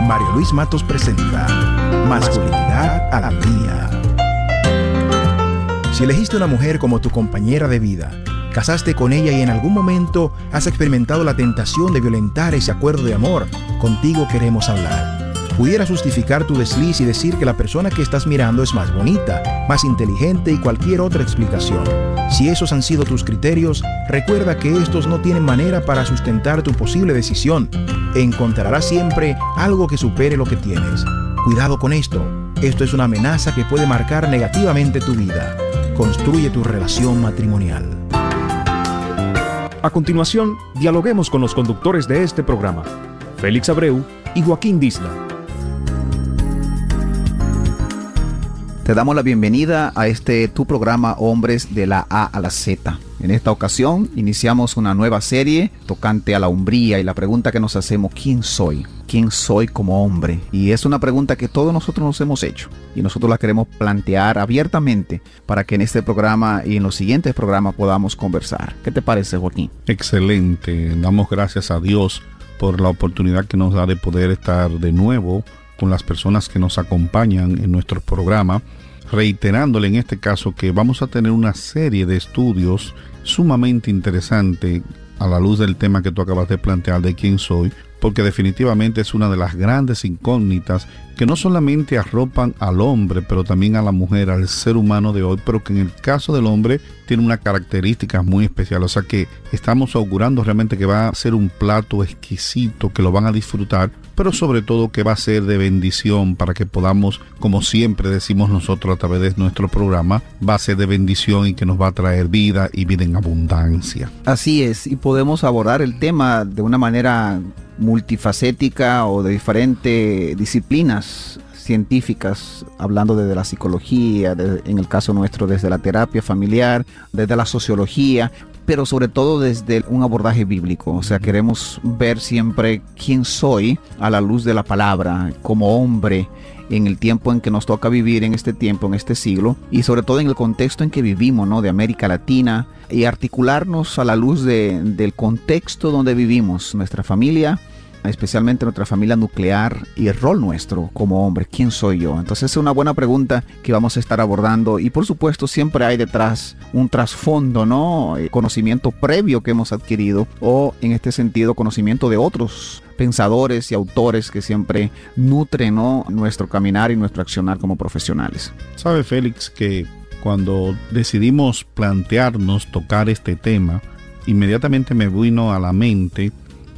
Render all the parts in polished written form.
Mario Luis Matos presenta Masculinidad al Día. Si elegiste una mujer como tu compañera de vida, casaste con ella y en algún momento has experimentado la tentación de violentar ese acuerdo de amor, contigo queremos hablar. Pudieras justificar tu desliz y decir que la persona que estás mirando es más bonita, más inteligente y cualquier otra explicación. Si esos han sido tus criterios, recuerda que estos no tienen manera para sustentar tu posible decisión. Encontrarás siempre algo que supere lo que tienes. Cuidado con esto. Esto es una amenaza que puede marcar negativamente tu vida. Construye tu relación matrimonial. A continuación, dialoguemos con los conductores de este programa, Félix Abreu y Joaquín Disla. Te damos la bienvenida a tu programa Hombres de la A a la Z. En esta ocasión iniciamos una nueva serie tocante a la hombría y la pregunta que nos hacemos: ¿quién soy? ¿Quién soy como hombre? Y es una pregunta que todos nosotros nos hemos hecho y nosotros la queremos plantear abiertamente para que en este programa y en los siguientes programas podamos conversar. ¿Qué te parece, Joaquín? Excelente. Damos gracias a Dios por la oportunidad que nos da de poder estar de nuevo con las personas que nos acompañan en nuestro programa, reiterándole en este caso que vamos a tener una serie de estudios sumamente interesante a la luz del tema que tú acabas de plantear de quién soy, porque definitivamente es una de las grandes incógnitas que no solamente arropan al hombre, pero también a la mujer, al ser humano de hoy, pero que en el caso del hombre tiene una característica muy especial. O sea que estamos augurando realmente que va a ser un plato exquisito, que lo van a disfrutar, pero sobre todo que va a ser de bendición para que podamos, como siempre decimos nosotros a través de nuestro programa, va a ser de bendición y que nos va a traer vida y vida en abundancia. Así es, y podemos abordar el tema de una manera multifacética o de diferentes disciplinas científicas, hablando desde la psicología, en el caso nuestro desde la terapia familiar, desde la sociología, pero sobre todo desde un abordaje bíblico. O sea, queremos ver siempre quién soy a la luz de la palabra, como hombre, en el tiempo en que nos toca vivir, en este tiempo, en este siglo, y sobre todo en el contexto en que vivimos, ¿no? De América Latina, y articularnos a la luz del contexto donde vivimos, nuestra familia, especialmente nuestra familia nuclear, y el rol nuestro como hombre. ¿Quién soy yo? Entonces es una buena pregunta que vamos a estar abordando, y por supuesto siempre hay detrás un trasfondo, ¿no? Conocimiento previo que hemos adquirido, o en este sentido conocimiento de otros pensadores y autores que siempre nutren, ¿no? Nuestro caminar y nuestro accionar como profesionales. ¿Sabe, Félix, que cuando decidimos plantearnos tocar este tema, inmediatamente me vino a la mente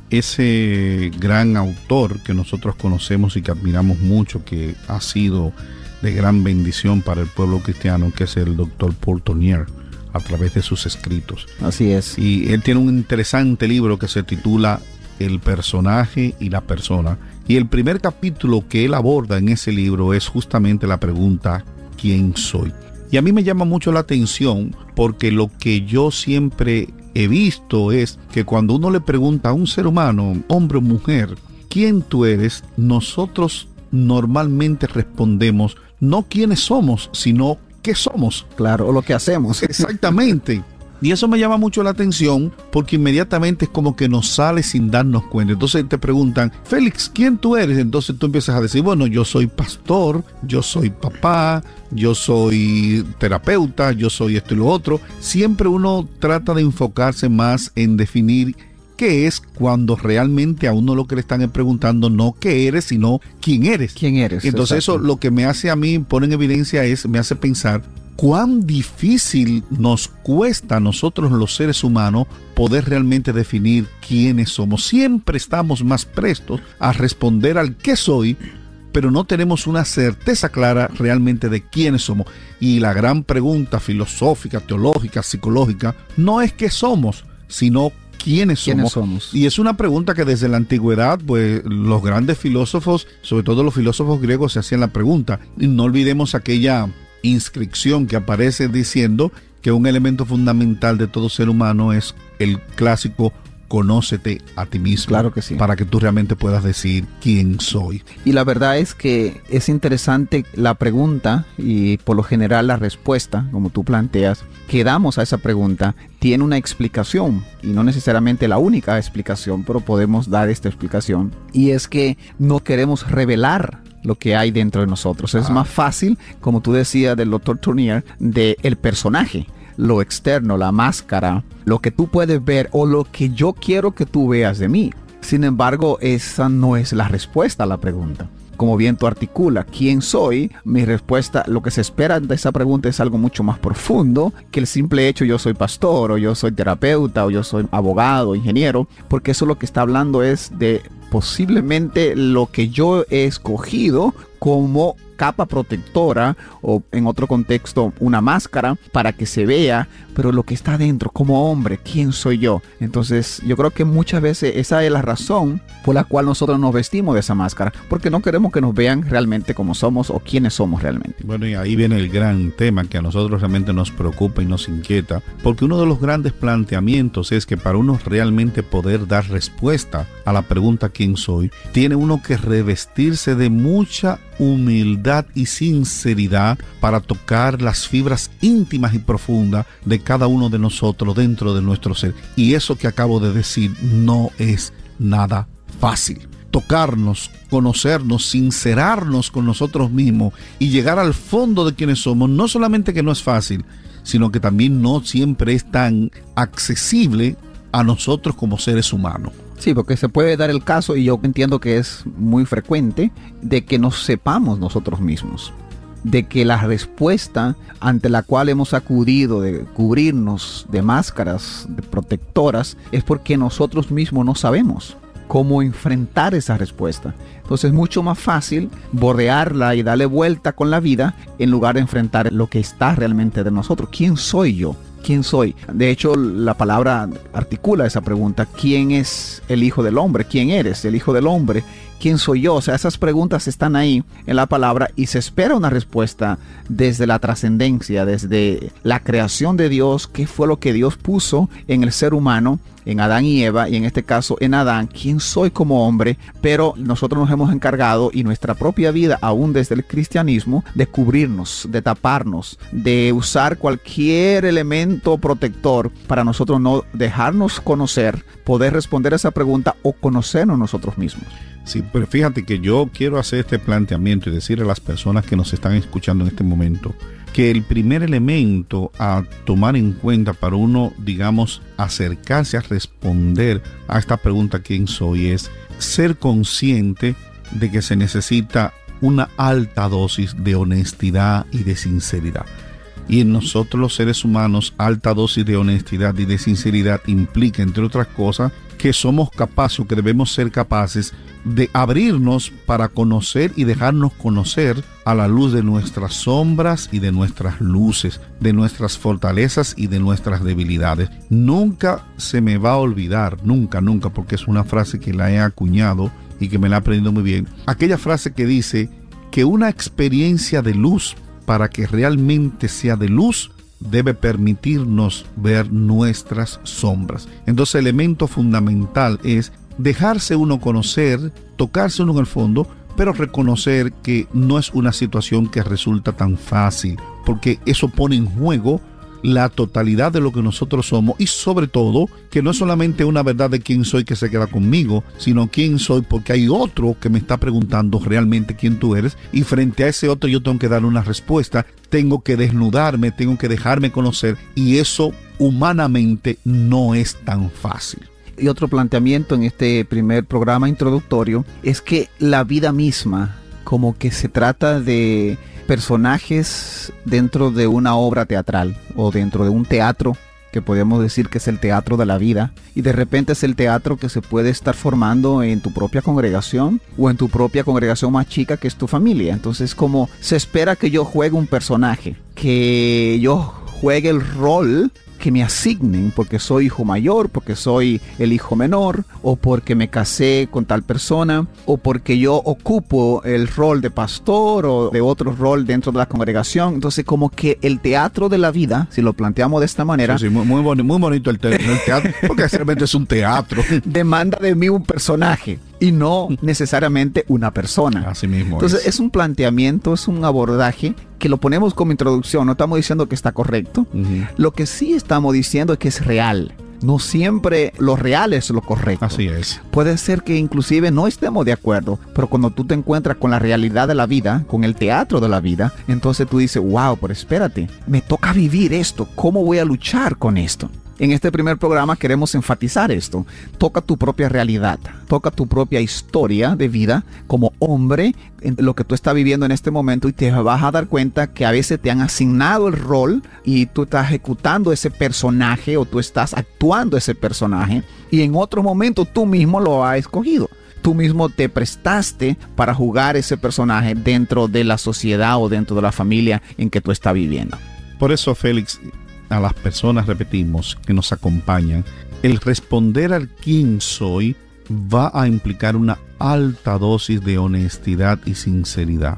ese gran autor que nosotros conocemos y que admiramos mucho, que ha sido de gran bendición para el pueblo cristiano, que es el doctor Paul Tournier, a través de sus escritos? Así es. Y él tiene un interesante libro que se titula El personaje y la persona. Y el primer capítulo que él aborda en ese libro es justamente la pregunta: ¿quién soy? Y a mí me llama mucho la atención, porque lo que yo siempre he visto es que cuando uno le pregunta a un ser humano, hombre o mujer, ¿quién tú eres?, nosotros normalmente respondemos no quiénes somos, sino qué somos. Claro, o lo que hacemos. Exactamente. Y eso me llama mucho la atención, porque inmediatamente es como que nos sale sin darnos cuenta. Entonces te preguntan: Félix, ¿quién tú eres? Entonces tú empiezas a decir: bueno, yo soy pastor, yo soy papá, yo soy terapeuta, yo soy esto y lo otro. Siempre uno trata de enfocarse más en definir qué es, cuando realmente a uno lo que le están preguntando no qué eres, sino quién eres. ¿Quién eres? Entonces Exacto. Eso lo que me hace a mí, pone en evidencia, me hace pensar cuán difícil nos cuesta a nosotros los seres humanos poder realmente definir quiénes somos. Siempre estamos más prestos a responder al qué soy, pero no tenemos una certeza clara realmente de quiénes somos. Y la gran pregunta filosófica, teológica, psicológica, no es qué somos, sino ¿quiénes somos? Y es una pregunta que desde la antigüedad, pues los grandes filósofos, sobre todo los filósofos griegos, se hacían la pregunta. Y no olvidemos aquella inscripción que aparece diciendo que un elemento fundamental de todo ser humano es el clásico conócete a ti mismo. Claro que sí. Para que tú realmente puedas decir quién soy. Y la verdad es que es interesante la pregunta y por lo general la respuesta, como tú planteas, que damos a esa pregunta tiene una explicación y no necesariamente la única explicación, pero podemos dar esta explicación, y es que no queremos revelar lo que hay dentro de nosotros. Es más fácil, como tú decías del Dr. Tournier, de el personaje, lo externo, la máscara, lo que tú puedes ver o lo que yo quiero que tú veas de mí. Sin embargo, esa no es la respuesta a la pregunta. Como bien tú articulas, ¿quién soy? Mi respuesta, lo que se espera de esa pregunta es algo mucho más profundo que el simple hecho yo soy pastor o yo soy terapeuta o yo soy abogado, ingeniero, porque eso lo que está hablando es de posiblemente lo que yo he escogido como capa protectora o en otro contexto una máscara para que se vea, pero lo que está dentro como hombre, ¿quién soy yo? Entonces yo creo que muchas veces esa es la razón por la cual nosotros nos vestimos de esa máscara, porque no queremos que nos vean realmente como somos o quiénes somos realmente. Bueno, y ahí viene el gran tema que a nosotros realmente nos preocupa y nos inquieta, porque uno de los grandes planteamientos es que para uno realmente poder dar respuesta a la pregunta ¿quién soy?, tiene uno que revestirse de mucha humildad y sinceridad para tocar las fibras íntimas y profundas de cada uno de nosotros dentro de nuestro ser. Y eso que acabo de decir no es nada fácil. Tocarnos, conocernos, sincerarnos con nosotros mismos y llegar al fondo de quienes somos, no solamente que no es fácil, sino que también no siempre es tan accesible a nosotros como seres humanos. Sí, porque se puede dar el caso, y yo entiendo que es muy frecuente, de que no sepamos nosotros mismos. De que la respuesta ante la cual hemos acudido de cubrirnos de máscaras, de protectoras, es porque nosotros mismos no sabemos cómo enfrentar esa respuesta. Entonces es mucho más fácil bordearla y darle vuelta con la vida en lugar de enfrentar lo que está realmente de nosotros. ¿Quién soy yo? ¿Quién soy? De hecho, la palabra articula esa pregunta. ¿Quién es el Hijo del Hombre? ¿Quién eres el Hijo del Hombre? ¿Quién soy yo? O sea, esas preguntas están ahí en la palabra y se espera una respuesta desde la trascendencia, desde la creación de Dios. ¿Qué fue lo que Dios puso en el ser humano, en Adán y Eva, y en este caso en Adán? ¿Quién soy como hombre? Pero nosotros nos hemos encargado, y nuestra propia vida, aún desde el cristianismo, de cubrirnos, de taparnos, de usar cualquier elemento protector para nosotros no dejarnos conocer, poder responder a esa pregunta o conocernos nosotros mismos. Sí, pero fíjate que yo quiero hacer este planteamiento y decirle a las personas que nos están escuchando en este momento que el primer elemento a tomar en cuenta para uno, digamos, acercarse a responder a esta pregunta ¿quién soy? Es ser consciente de que se necesita una alta dosis de honestidad y de sinceridad. Y en nosotros los seres humanos, alta dosis de honestidad y de sinceridad implica, entre otras cosas, que somos capaces o que debemos ser capaces de abrirnos para conocer y dejarnos conocer a la luz de nuestras sombras y de nuestras luces, de nuestras fortalezas y de nuestras debilidades. Nunca se me va a olvidar, nunca, porque es una frase que la he acuñado y que me la he aprendido muy bien. Aquella frase que dice que una experiencia de luz, para que realmente sea de luz, debe permitirnos ver nuestras sombras. Entonces el elemento fundamental es dejarse uno conocer, tocarse uno en el fondo, pero reconocer que no es una situación que resulta tan fácil, porque eso pone en juego la totalidad de lo que nosotros somos, y sobre todo que no es solamente una verdad de quién soy que se queda conmigo, sino quién soy porque hay otro que me está preguntando realmente quién tú eres, y frente a ese otro yo tengo que dar una respuesta, tengo que desnudarme, tengo que dejarme conocer, y eso humanamente no es tan fácil. Y otro planteamiento en este primer programa introductorio es que la vida misma como que se trata de personajes dentro de una obra teatral o dentro de un teatro que podemos decir que es el teatro de la vida, y de repente es el teatro que se puede estar formando en tu propia congregación o en tu propia congregación más chica que es tu familia. Entonces como se espera que yo juegue un personaje, que yo juegue el rol que me asignen porque soy hijo mayor, porque soy el hijo menor, o porque me casé con tal persona, o porque yo ocupo el rol de pastor o de otro rol dentro de la congregación. Entonces, como que el teatro de la vida, si lo planteamos de esta manera, sí, muy bonito el teatro, porque realmente es un teatro. Demanda de mí un personaje y no necesariamente una persona. Así mismo. Entonces es un planteamiento, es un abordaje que lo ponemos como introducción. No estamos diciendo que está correcto. Lo que sí estamos diciendo es que es real. No siempre lo real es lo correcto. Así es. Puede ser que inclusive no estemos de acuerdo, pero cuando tú te encuentras con la realidad de la vida, con el teatro de la vida, entonces tú dices, wow, pero espérate, me toca vivir esto. ¿Cómo voy a luchar con esto? En este primer programa queremos enfatizar esto. Toca tu propia realidad, toca tu propia historia de vida como hombre en lo que tú estás viviendo en este momento, y te vas a dar cuenta que a veces te han asignado el rol y tú estás ejecutando ese personaje o tú estás actuando ese personaje, y en otro momento tú mismo lo has escogido. Tú mismo te prestaste para jugar ese personaje dentro de la sociedad o dentro de la familia en que tú estás viviendo. Por eso, Félix, a las personas, repetimos, que nos acompañan, el responder al quién soy va a implicar una alta dosis de honestidad y sinceridad.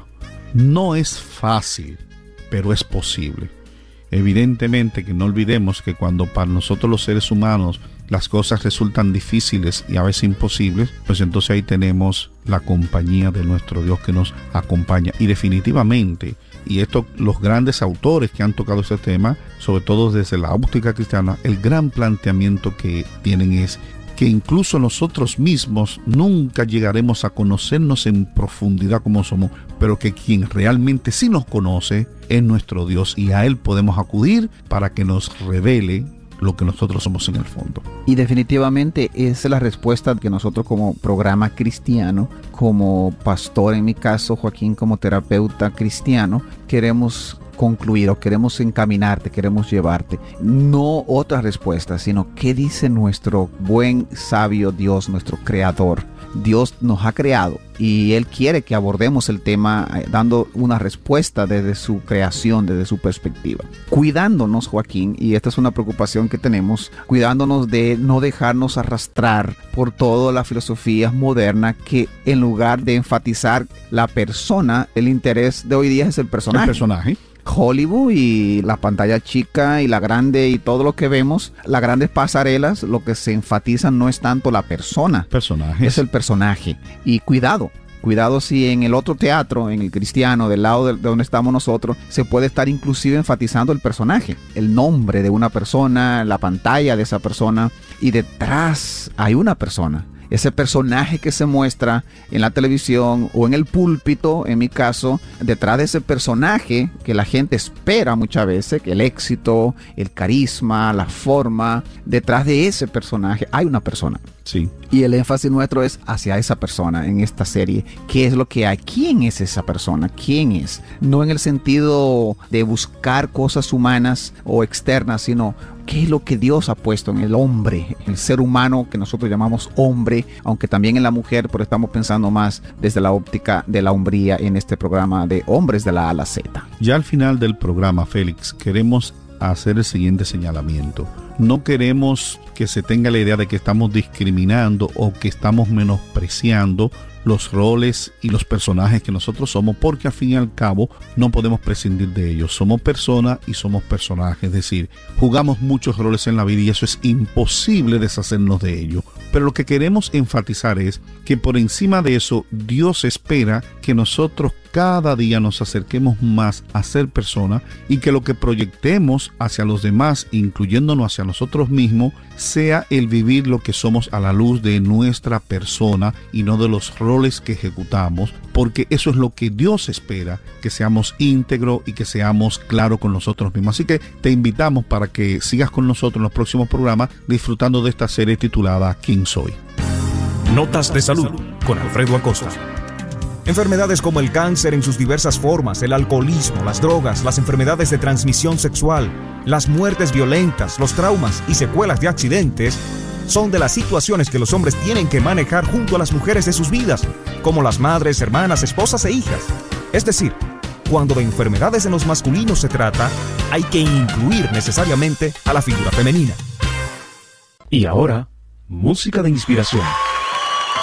No es fácil, pero es posible. Evidentemente que no olvidemos que cuando para nosotros los seres humanos las cosas resultan difíciles y a veces imposibles, pues entonces ahí tenemos la compañía de nuestro Dios que nos acompaña. Y definitivamente, y esto los grandes autores que han tocado este tema, sobre todo desde la óptica cristiana, el gran planteamiento que tienen es que incluso nosotros mismos nunca llegaremos a conocernos en profundidad como somos, pero que quien realmente sí nos conoce es nuestro Dios, y a Él podemos acudir para que nos revele lo que nosotros somos en el fondo. Y definitivamente esa es la respuesta que nosotros como programa cristiano, como pastor en mi caso, Joaquín como terapeuta cristiano, queremos concluir o queremos encaminarte, queremos llevarte. No otra respuesta, sino qué dice nuestro buen sabio Dios, nuestro creador. Dios nos ha creado y Él quiere que abordemos el tema dando una respuesta desde su creación, desde su perspectiva. Cuidándonos, Joaquín, y esta es una preocupación que tenemos, cuidándonos de no dejarnos arrastrar por todas las filosofías modernas que en lugar de enfatizar la persona, el interés de hoy día es el personaje. El personaje. Hollywood y la pantalla chica y la grande y todo lo que vemos, las grandes pasarelas, lo que se enfatiza no es tanto la persona, es el personaje. Y cuidado si en el otro teatro, en el cristiano, del lado de donde estamos nosotros, se puede estar inclusive enfatizando el personaje, el nombre de una persona, la pantalla de esa persona, y detrás hay una persona. Ese personaje que se muestra en la televisión o en el púlpito, en mi caso, detrás de ese personaje que la gente espera muchas veces, que el éxito, el carisma, la forma, detrás de ese personaje hay una persona. Sí. Y el énfasis nuestro es hacia esa persona en esta serie. ¿Qué es lo que hay? ¿Quién es esa persona? ¿Quién es? No en el sentido de buscar cosas humanas o externas, sino ¿qué es lo que Dios ha puesto en el hombre, el ser humano que nosotros llamamos hombre, aunque también en la mujer, pero estamos pensando más desde la óptica de la hombría en este programa de Hombres de la A a la Z? Ya al final del programa, Félix, queremos hacer el siguiente señalamiento. No queremos que se tenga la idea de que estamos discriminando o que estamos menospreciando los roles y los personajes que nosotros somos, porque al fin y al cabo no podemos prescindir de ellos. Somos personas y somos personajes, es decir, jugamos muchos roles en la vida y eso es imposible deshacernos de ello. Pero lo que queremos enfatizar es que por encima de eso, Dios espera que nosotros cada día nos acerquemos más a ser personas y que lo que proyectemos hacia los demás, incluyéndonos hacia nosotros mismos, sea el vivir lo que somos a la luz de nuestra persona y no de los roles que ejecutamos, porque eso es lo que Dios espera, que seamos íntegros y que seamos claros con nosotros mismos. Así que te invitamos para que sigas con nosotros en los próximos programas disfrutando de esta serie titulada ¿Quién soy? Notas de salud con Alfredo Acosta. Enfermedades como el cáncer en sus diversas formas, el alcoholismo, las drogas, las enfermedades de transmisión sexual, las muertes violentas, los traumas y secuelas de accidentes son de las situaciones que los hombres tienen que manejar junto a las mujeres de sus vidas, como las madres, hermanas, esposas e hijas. Es decir, cuando de enfermedades en los masculinos se trata, hay que incluir necesariamente a la figura femenina. Y ahora, música de inspiración.